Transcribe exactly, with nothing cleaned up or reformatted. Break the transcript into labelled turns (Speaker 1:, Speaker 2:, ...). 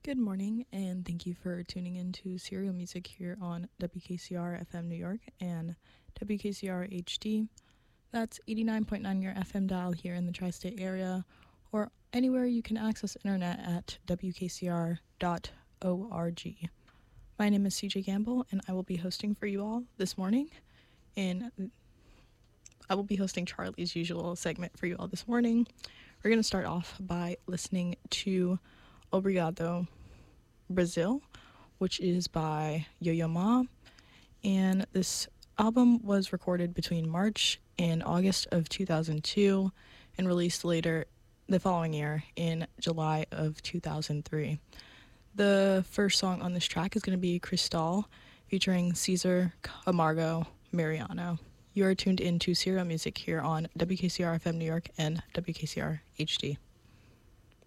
Speaker 1: Good morning, and thank you for tuning in to Serial Music here on W K C R F M New York and W K C R H D. That's eighty-nine point nine your F M dial here in the tri-state area, or anywhere you can access internet at w k c r dot org. My name is C J Gamble, and I will be hosting for you all this morning. And I will be hosting Charlie's usual segment for you all this morning. We're going to start off by listening to Obrigado Brazil, which is by Yo-Yo Ma, and this album was recorded between March and August of two thousand two and released later the following year in July of two thousand three. The first song on this track is going to be Cristal, featuring Cesar Camargo Mariano. You are tuned into Serial Music here on W K C R F M New York and W K C R H D.